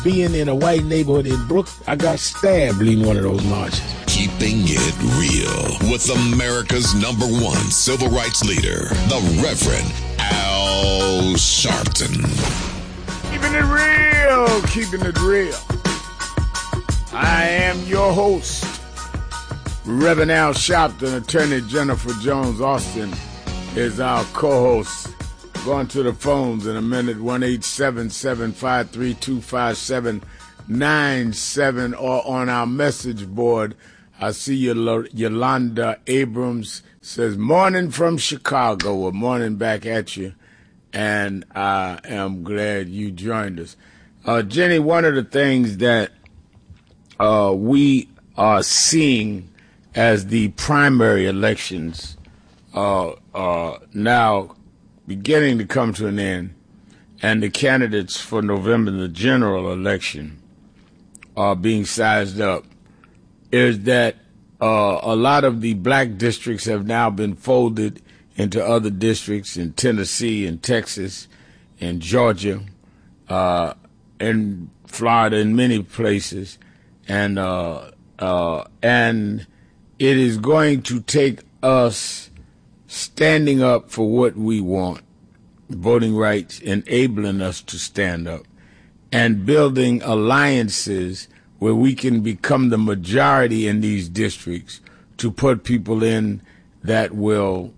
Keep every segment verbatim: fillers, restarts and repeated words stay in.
Being in a white neighborhood in Brooklyn, I got stabbed leading one of those marches. Keeping it real with America's number one civil rights leader, the Reverend Al Sharpton. Keeping it real, keeping it real. I am your host, Reverend Al Sharpton. Attorney Jennifer Jones Austin is our co-host. Going to the phones in a minute, one eight seven seven, five three two, five seven nine seven, or on our message board. I see you, Yolanda Abrams says, morning from Chicago. Well, morning back at you, and I am glad you joined us. Uh, Jenny, one of the things that uh, we are seeing as the primary elections uh, uh, now beginning to come to an end, and the candidates for November, the general election, are being sized up, is that uh, a lot of the black districts have now been folded into other districts in Tennessee and Texas and Georgia uh, and Florida and many places. And, uh, uh, and it is going to take us standing up for what we want, voting rights, enabling us to stand up, and building alliances where we can become the majority in these districts to put people in that will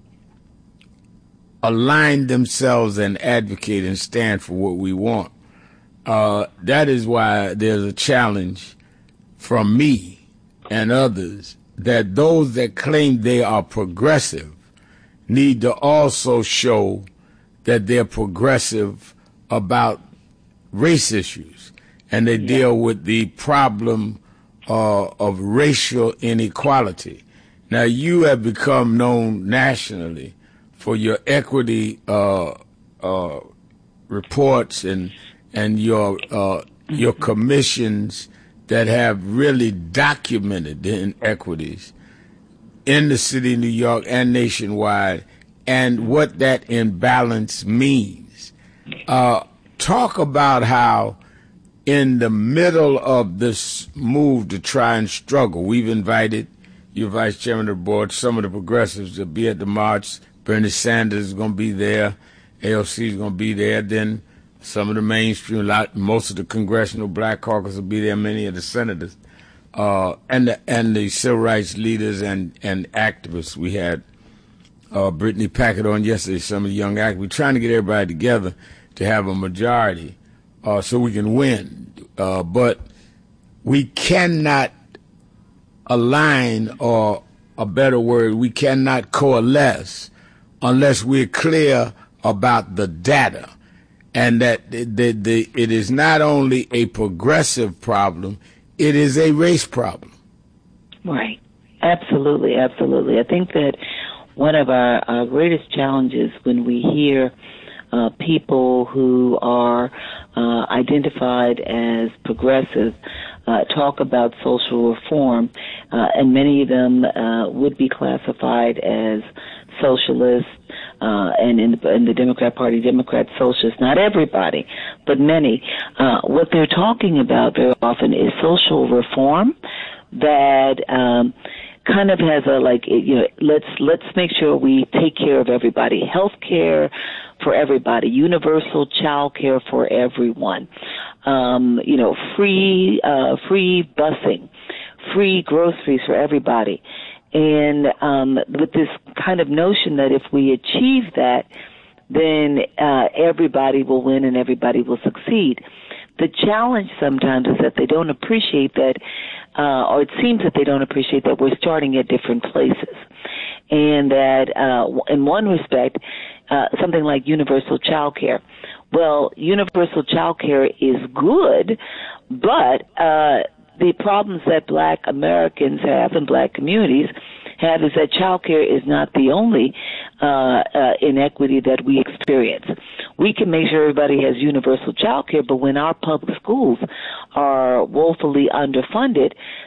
align themselves and advocate and stand for what we want. Uh, that is why there's a challenge from me and others that those that claim they are progressive need to also show that they're progressive about race issues, and they yeah. deal with the problem uh, of racial inequality. Now, you have become known nationally for your equity uh, uh, reports and and your uh, your commissions that have really documented the inequities in the city of New York and nationwide, and what that imbalance means. Uh, talk about how in the middle of this move to try and struggle, we've invited your vice chairman of the board, some of the progressives to be at the march. Bernie Sanders is going to be there. A O C is going to be there. Then some of the mainstream, lot, most of the congressional black caucus will be there, many of the senators. Uh, and the, and the civil rights leaders and, and activists. We had uh, Brittany Packard on yesterday, some of the young activists. We're trying to get everybody together to have a majority uh, so we can win. Uh, but we cannot align, or a better word, we cannot coalesce unless we're clear about the data, and that the, the, the, it is not only a progressive problem, it is a race problem. Right. Absolutely, absolutely. I think that one of our, our greatest challenges when we hear uh, people who are uh, identified as progressive uh, talk about social reform, uh, and many of them uh, would be classified as socialists, uh, and in the, in the Democrat Party, Democrat socialists, not everybody, but many. Uh, what they're talking about very often is social reform that um, kind of has a, like, you know, let's let's make sure we take care of everybody. Health care for everybody, universal child care for everyone, um, you know, free uh, free busing, free groceries for everybody. And um, with this kind of notion that if we achieve that, then uh, everybody will win and everybody will succeed. The challenge sometimes is that they don't appreciate that, uh, or it seems that they don't appreciate that we're starting at different places. And that uh, in one respect, uh, something like universal child care. Well, universal child care is good, but uh, the problems that black Americans have and black communities have is that child care is not the only uh, uh, inequity that we experience. We can make sure everybody has universal child care, but when our public schools are woefully underfunded,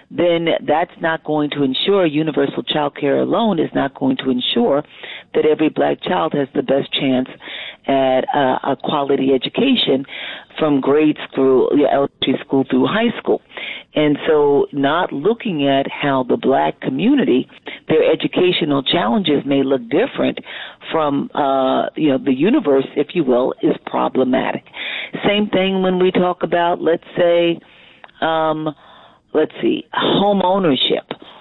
then that's not going to ensure universal child care alone is not going to ensure that every black child has the best chance at uh, a quality education from grade school, elementary school through high school. And so not looking at how the black community, their educational challenges may look different from, uh, you know, the universe, if you will, is problematic. Same thing when we talk about, let's say, um, let's see, home ownership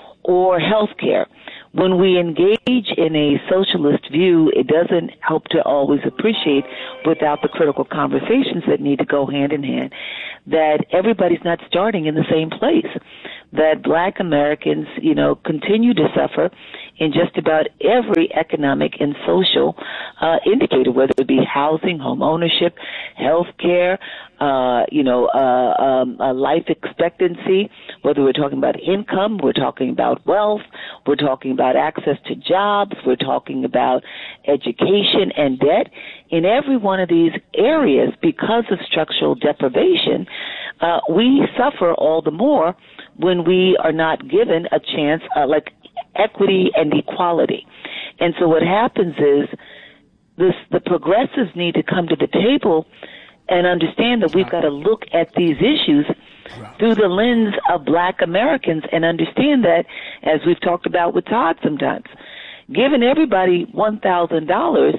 or health care. When we engage in a socialist view, it doesn't help to always appreciate, without the critical conversations that need to go hand in hand, that everybody's not starting in the same place, that black Americans, you know, continue to suffer in just about every economic and social uh, indicator, whether it be housing, home ownership, health care, uh, you know, uh, um, uh, life expectancy, whether we're talking about income, we're talking about wealth, we're talking about access to jobs, we're talking about education and debt. In every one of these areas, because of structural deprivation, uh, we suffer all the more when we are not given a chance, uh, like equity and equality. And so what happens is this, the progressives need to come to the table and understand that we've got to look at these issues through the lens of black Americans and understand that, as we've talked about with Todd sometimes, giving everybody one thousand dollars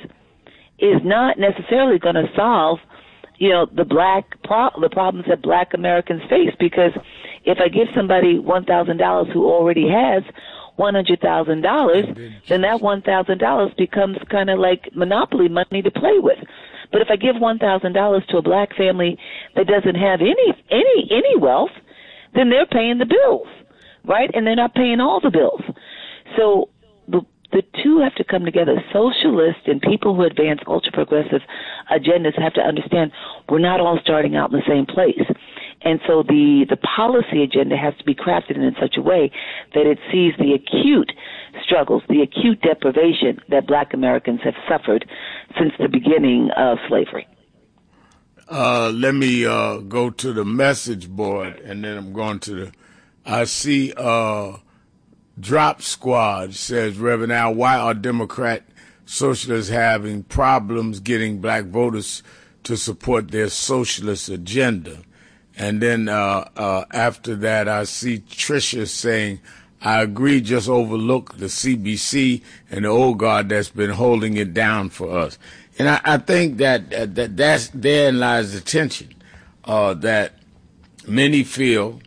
is not necessarily going to solve, you know, the black pro- the problems that black Americans face, because if I give somebody one thousand dollars who already has one hundred thousand dollars, then that one thousand dollars becomes kind of like monopoly money to play with. But if I give one thousand dollars to a black family that doesn't have any any any wealth, then they're paying the bills, right? And they're not paying all the bills. So the the two have to come together. Socialists and people who advance ultra-progressive agendas have to understand we're not all starting out in the same place. And so the, the policy agenda has to be crafted in such a way that it sees the acute struggles, the acute deprivation that black Americans have suffered since the beginning of slavery. Uh, let me uh, go to the message board, and then I'm going to the, I see uh, Drop Squad says, Reverend Al, why are Democrat socialists having problems getting black voters to support their socialist agenda? And then uh, uh, after that, I see Tricia saying, I agree, just overlook the C B C and the old guard that's been holding it down for us. And I, I think that, uh, that that's, therein lies the tension, uh, that many feel,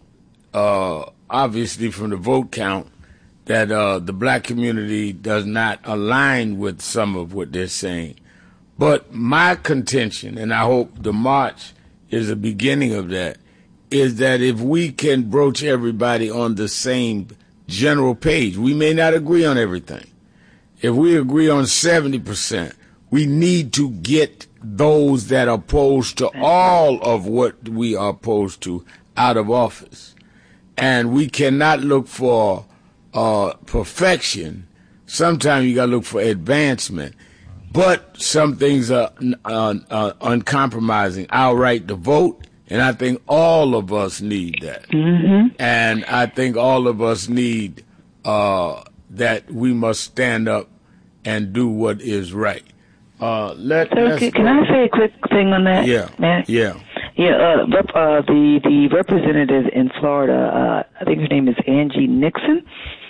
uh, obviously from the vote count, that uh, the black community does not align with some of what they're saying. But my contention, and I hope the march is the beginning of that, is that if we can broach everybody on the same general page, we may not agree on everything. If we agree on seventy percent, we need to get those that are opposed to all of what we are opposed to out of office. And we cannot look for uh, perfection. Sometimes you got to look for advancement. But some things are uh, uh, uncompromising. Our right to vote, and I think all of us need that. Mm-hmm. And I think all of us need uh, that we must stand up and do what is right. Uh, let, so can, can I say a quick thing on that? Yeah, man? yeah. Yeah, uh, rep, uh, the, the representative in Florida, uh, I think her name is Angie Nixon,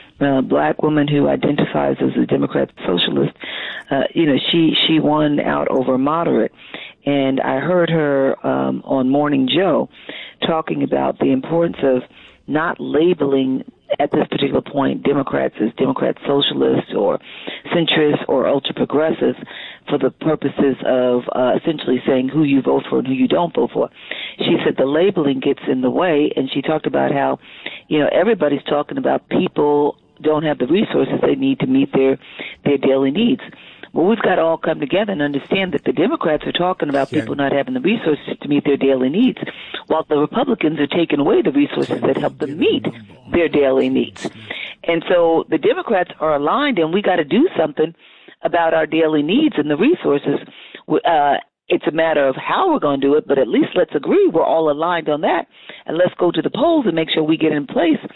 a black woman who identifies as a Democrat socialist. Uh, you know, she, she won out over moderate. And I heard her um, on Morning Joe talking about the importance of not labeling, at this particular point, Democrats as Democrat socialists or centrists or ultra-progressives for the purposes of uh, essentially saying who you vote for and who you don't vote for. She said the labeling gets in the way, and she talked about how, you know, everybody's talking about people don't have the resources they need to meet their, their daily needs. Well, we've got to all come together and understand that the Democrats are talking about people not having the resources to meet their daily needs, while the Republicans are taking away the resources that help them meet their daily needs. And so the Democrats are aligned, and we got to do something about our daily needs and the resources. Uh, it's a matter of how we're going to do it, but at least let's agree we're all aligned on that, and let's go to the polls and make sure we get in place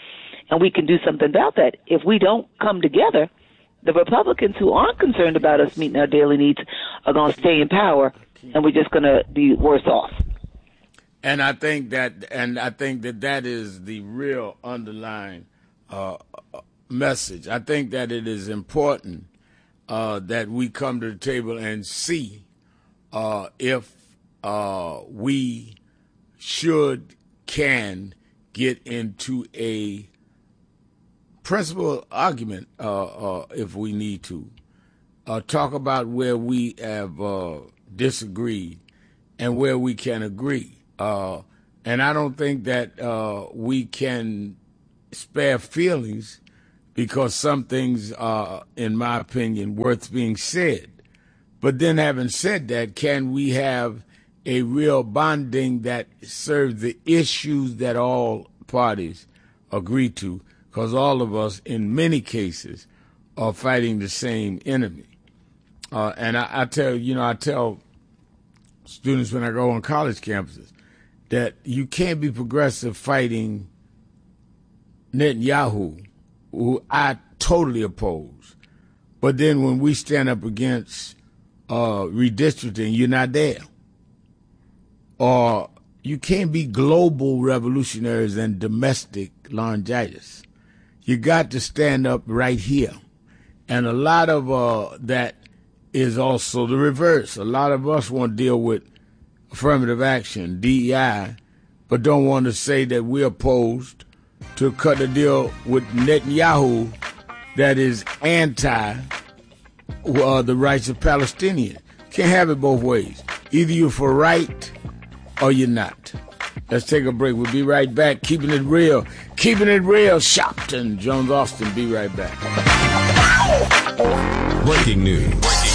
and we can do something about that. If we don't come together, the Republicans who aren't concerned about us meeting our daily needs are going to stay in power, and we're just going to be worse off. And I think that, and I think that that is the real underlying uh, message. I think that it is important uh, that we come to the table and see uh, if uh, we should, can get into a principal argument uh, uh, if we need to. Uh, talk about where we have uh, disagreed and where we can agree. Uh, and I don't think that uh, we can spare feelings because some things are, in my opinion, worth being said. But then having said that, can we have a real bonding that serves the issues that all parties agree to? Because all of us, in many cases, are fighting the same enemy. Uh, and I, I tell, you know, I tell students when I go on college campuses that you can't be progressive fighting Netanyahu, who I totally oppose. But then when we stand up against uh, redistricting, you're not there. Or you can't be global revolutionaries and domestic laryngitis. You got to stand up right here. And a lot of uh, that is also the reverse. A lot of us want to deal with affirmative action, D E I, but don't want to say that we're opposed to cut a deal with Netanyahu that is anti uh, the rights of Palestinians. Can't have it both ways. Either you're for right or you're not. Let's take a break. We'll be right back. Keeping it real. Keeping it real. Shopton, Jones Austin. Be right back. Breaking news.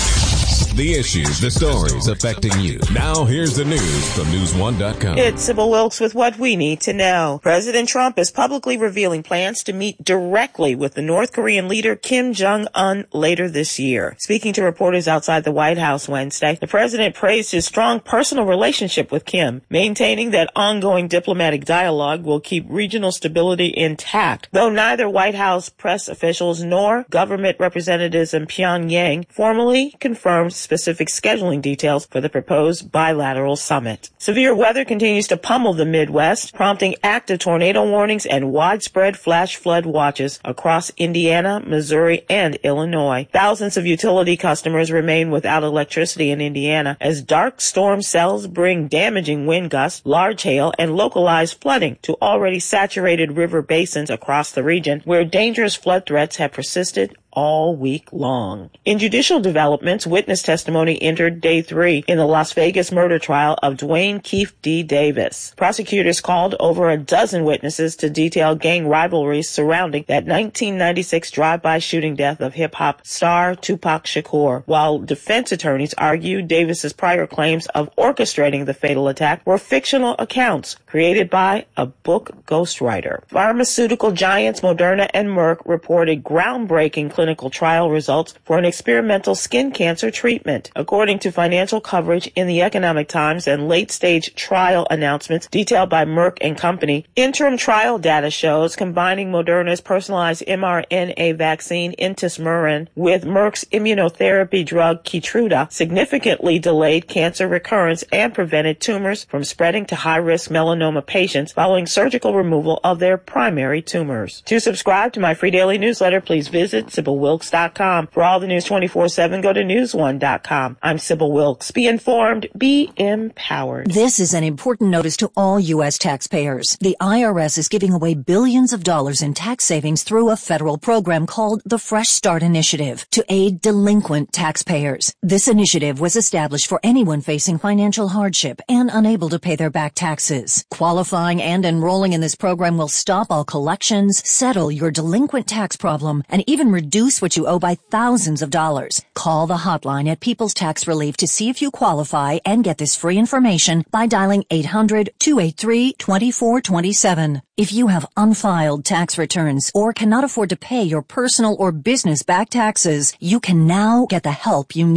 The issues, the stories affecting you. Now here's the news from news one dot com. It's Sybil Wilkes with what we need to know. President Trump is publicly revealing plans to meet directly with the North Korean leader Kim Jong-un later this year. Speaking to reporters outside the White House Wednesday, the president praised his strong personal relationship with Kim, maintaining that ongoing diplomatic dialogue will keep regional stability intact, though neither White House press officials nor government representatives in Pyongyang formally confirmed specific scheduling details for the proposed bilateral summit. Severe weather continues to pummel the Midwest, prompting active tornado warnings and widespread flash flood watches across Indiana, Missouri, and Illinois. Thousands of utility customers remain without electricity in Indiana as dark storm cells bring damaging wind gusts, large hail, and localized flooding to already saturated river basins across the region, where dangerous flood threats have persisted all week long. In judicial developments, witness testimony entered day three in the Las Vegas murder trial of Dwayne Keefe D. Davis. Prosecutors called over a dozen witnesses to detail gang rivalries surrounding that nineteen ninety-six drive-by shooting death of hip-hop star Tupac Shakur, while defense attorneys argued Davis's prior claims of orchestrating the fatal attack were fictional accounts created by a book ghostwriter. Pharmaceutical giants Moderna and Merck reported groundbreaking clinical trial results for an experimental skin cancer treatment. According to financial coverage in the Economic Times and late-stage trial announcements detailed by Merck and Company, interim trial data shows combining Moderna's personalized mRNA vaccine Intismeran with Merck's immunotherapy drug Keytruda significantly delayed cancer recurrence and prevented tumors from spreading to high-risk melanoma patients following surgical removal of their primary tumors. To subscribe to my free daily newsletter, please visit Sybil Wilkes dot com. For all the news twenty-four seven, go to news one dot com. I'm Sybil Wilkes. Be informed, be empowered. This is an important notice to all U S taxpayers. The I R S is giving away billions of dollars in tax savings through a federal program called the Fresh Start Initiative to aid delinquent taxpayers. This initiative was established for anyone facing financial hardship and unable to pay their back taxes. Qualifying and enrolling in this program will stop all collections, settle your delinquent tax problem, and even reduce what you owe by thousands of dollars. Call the hotline at People's Tax Relief to see if you qualify and get this free information by dialing eight hundred, two eight three, two four two seven. If you have unfiled tax returns or cannot afford to pay your personal or business back taxes, you can now get the help you need.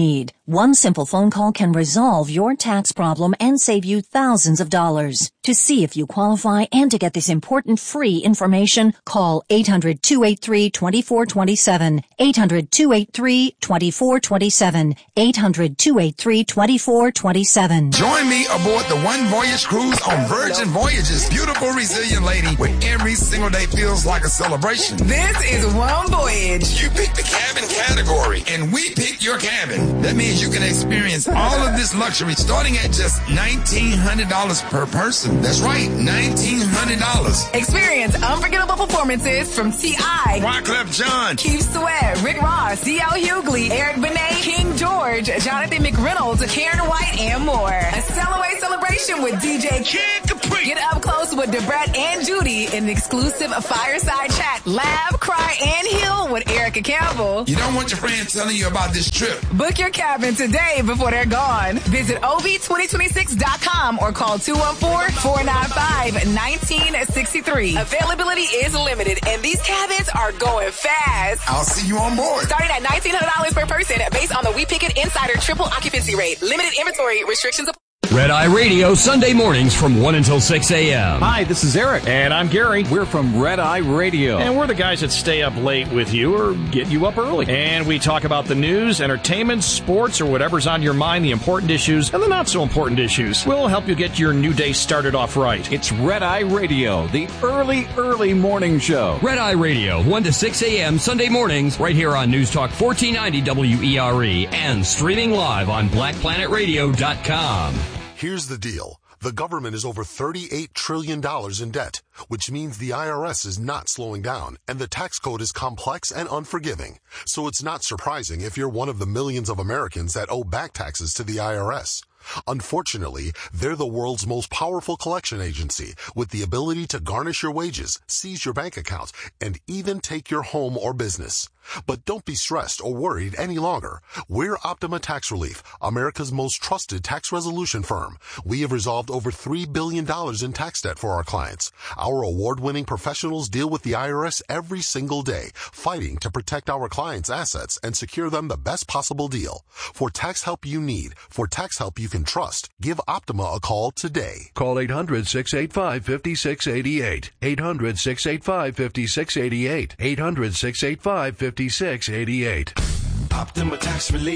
One simple phone call can resolve your tax problem and save you thousands of dollars. To see if you qualify and to get this important free information, call eight hundred, two eight three, two four two seven, eight hundred, two eight three, two four two seven, eight hundred, two eight three, two four two seven. Join me aboard the One Voyage cruise on Virgin Voyages. Beautiful, resilient lady, where every single day feels like a celebration. This is One Voyage. You pick the cabin category, and we pick your cabin. That means you can experience all of this luxury starting at just nineteen hundred dollars per person. That's right, nineteen hundred dollars. Experience unforgettable performances from T I, Wyclef Jean, Keith Sweat, Rick Ross, D L Hughley, Eric Benet, King George, Jonathan McReynolds, Karen White, and more. A Cellaway celebration with D J Kid Capri. Get up close with Debrett and Judy in an exclusive fireside chat. Laugh, cry, and heal with Erica Campbell. You don't want your friends telling you about this trip. Book your cabin today before they're gone. Visit O V twenty twenty-six dot com or call two one four, four nine five, one nine six three. Availability is limited, and these cabins are going fast. I'll see you on board. Starting at nineteen hundred dollars per person based on the We Pick It Insider triple occupancy rate. Limited inventory restrictions apply. Red Eye Radio, Sunday mornings from one until six a.m. Hi, this is Eric. And I'm Gary. We're from Red Eye Radio. And we're the guys that stay up late with you or get you up early. And we talk about the news, entertainment, sports, or whatever's on your mind, the important issues and the not so important issues. We'll help you get your new day started off right. It's Red Eye Radio, the early, early morning show. Red Eye Radio, one to six a.m. Sunday mornings, right here on News Talk fourteen ninety W E R E and streaming live on black planet radio dot com. Here's the deal. The government is over thirty-eight trillion dollars in debt, which means the I R S is not slowing down, and the tax code is complex and unforgiving. So it's not surprising if you're one of the millions of Americans that owe back taxes to the I R S. Unfortunately, they're the world's most powerful collection agency with the ability to garnish your wages, seize your bank accounts, and even take your home or business. But don't be stressed or worried any longer. We're Optima Tax Relief, America's most trusted tax resolution firm. We have resolved over three billion dollars in tax debt for our clients. Our award-winning professionals deal with the I R S every single day, fighting to protect our clients' assets and secure them the best possible deal. For tax help you need, for tax help you can trust, give Optima a call today. Call eight hundred, six eight five, five six eight eight. eight hundred, six eight five, five six eight eight. eight hundred, six eight five, five six eight eight. Optima Tax Relief.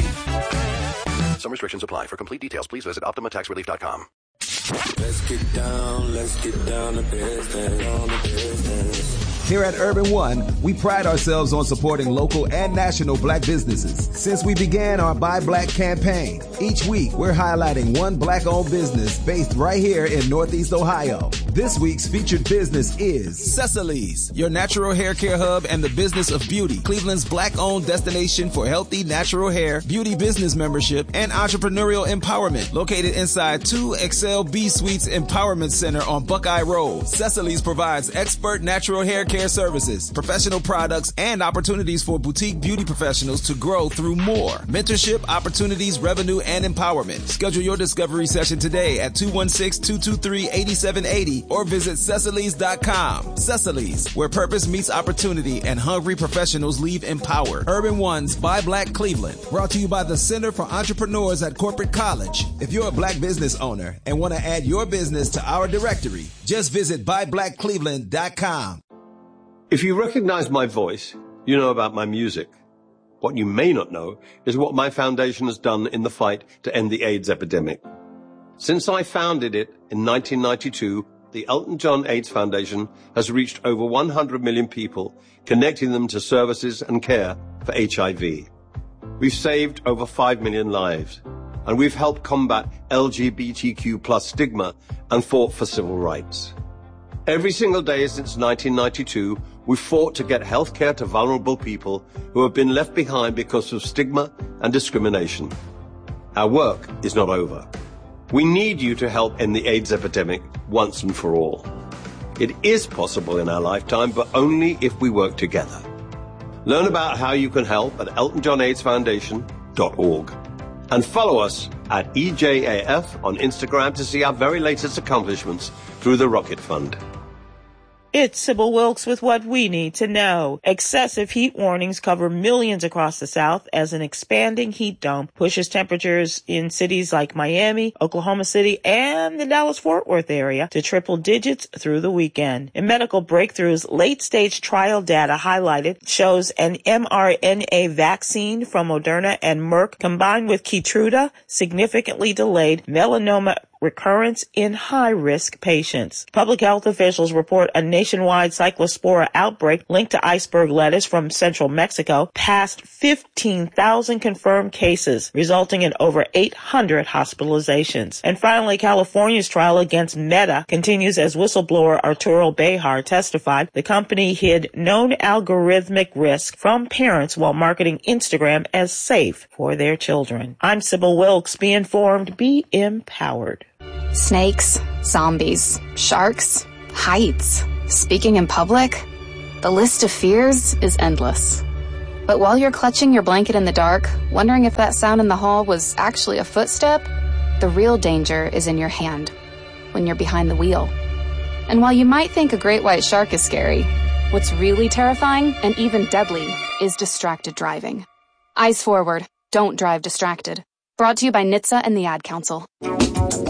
Some restrictions apply. For complete details, please visit optima tax relief dot com. Let's get down, let's get down to business, down to business. Here at Urban One, we pride ourselves on supporting local and national black businesses. Since we began our Buy Black campaign, each week we're highlighting one black-owned business based right here in Northeast Ohio. This week's featured business is Cecily's, your natural hair care hub and the business of beauty. Cleveland's black-owned destination for healthy natural hair, beauty business membership, and entrepreneurial empowerment. Located inside two Excel B Suites Empowerment Center on Buckeye Road, Cecily's provides expert natural hair care services, professional products, and opportunities for boutique beauty professionals to grow through more. Mentorship, opportunities, revenue, and empowerment. Schedule your discovery session today at two one six, two two three, eight seven eight zero or visit Cecily's dot com. Cecily's, where purpose meets opportunity and hungry professionals leave empowered. Urban One's Buy Black Cleveland. Brought to you by the Center for Entrepreneurs at Corporate College. If you're a black business owner and want to add your business to our directory, just visit buy black cleveland dot com. If you recognize my voice, you know about my music. What you may not know is what my foundation has done in the fight to end the AIDS epidemic. Since I founded it in nineteen ninety-two, the Elton John AIDS Foundation has reached over one hundred million people, connecting them to services and care for H I V. We've saved over five million lives, and we've helped combat L G B T Q plus stigma and fought for civil rights. Every single day since nineteen ninety-two, we've fought to get health care to vulnerable people who have been left behind because of stigma and discrimination. Our work is not over. We need you to help end the AIDS epidemic once and for all. It is possible in our lifetime, but only if we work together. Learn about how you can help at elton john aids foundation dot org. And follow us at E J A F on Instagram to see our very latest accomplishments through the Rocket Fund. It's Sybil Wilkes with what we need to know. Excessive heat warnings cover millions across the South as an expanding heat dome pushes temperatures in cities like Miami, Oklahoma City, and the Dallas-Fort Worth area to triple digits through the weekend. In medical breakthroughs, late-stage trial data highlighted shows an mRNA vaccine from Moderna and Merck combined with Keytruda significantly delayed melanoma recurrence in high-risk patients. Public health officials report a nationwide cyclospora outbreak linked to iceberg lettuce from central Mexico passed fifteen thousand confirmed cases, resulting in over eight hundred hospitalizations. And finally, California's trial against Meta continues as whistleblower Arturo Bejar testified the company hid known algorithmic risk from parents while marketing Instagram as safe for their children. I'm Sybil Wilkes. Be informed, be empowered. Snakes, zombies, sharks, heights, speaking in public. The list of fears is endless. But while you're clutching your blanket in the dark, wondering if that sound in the hall was actually a footstep, the real danger is in your hand, when you're behind the wheel. And while you might think a great white shark is scary, what's really terrifying and even deadly is distracted driving. Eyes forward, don't drive distracted. Brought to you by N H T S A and the Ad Council.